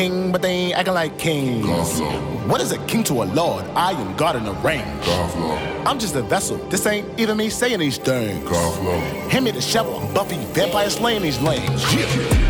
king, but they ain't acting like kings. What is a king to a lord? I am God in the range. I'm just a vessel. This ain't even me saying these things. Hand me the shovel, I'm Buffy, vampire slaying these lanes. Yeah.